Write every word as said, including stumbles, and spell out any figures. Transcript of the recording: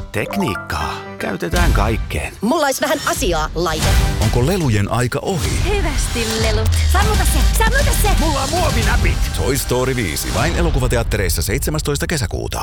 Tekniikkaa käytetään kaikkeen. Mulla olisi vähän asiaa, laite. Onko lelujen aika ohi? Hyvästi lelut. Sammuta se, sammuta se. Mulla on muovinäpit. Toy Story viisi. Vain elokuvateattereissa seitsemästoista kesäkuuta.